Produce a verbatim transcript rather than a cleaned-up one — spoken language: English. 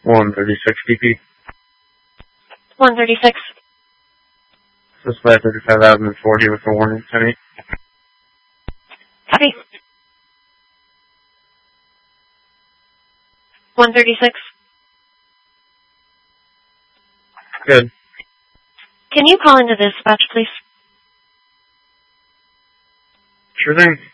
one thirty-six D P. one thirty-six. Suspect thirty-five Avenue forty with a warning. ten eight. Copy. one thirty-six. Good. Can you call into dispatch, please? Sure thing.